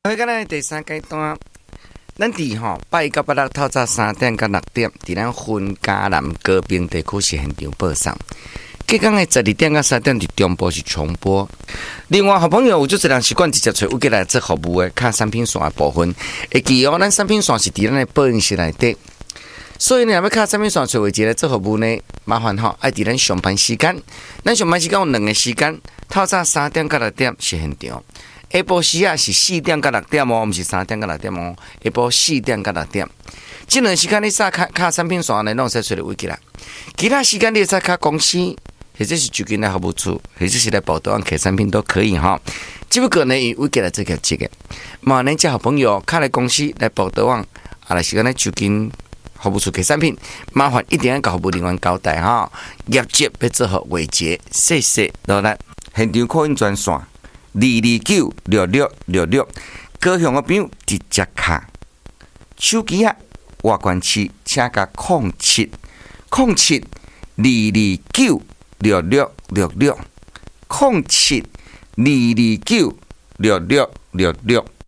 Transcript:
好，今日第三阶段，咱伫拜一到拜六透早3点到6点，伫咱分嘉南高屏地区是现场播送。隔天的12点到3点伫中部是重播。另外，好朋友有就是人习惯直接找有过来做服务的，看产品线的部分。会记哦，咱产品线是伫咱的播音室内底。所以呢，要看产品线找位置来做服务呢，麻烦爱伫咱上班时间。咱上班时间有2个时间，透早3点到6点是现场。下晡时啊是4点到6点哦，不是3点到6点哦。下晡4点到6点，这2个时间你再卡产品线呢，拢使找到位置啦。其他时间你再卡公司，或者是就近来服务处，或者是来报道案客产品都可以哈。只不过呢，以位置来做业绩的，嘛，咱这好朋友卡来公司来报道案，来时间来就近服务处客产品，麻烦一定要甲服务人员交代哈。业绩要做好维持，谢谢老咱现场扩音专线。2296666，高雄的朋友直接卡手机啊，外关器请甲07022966660722296666。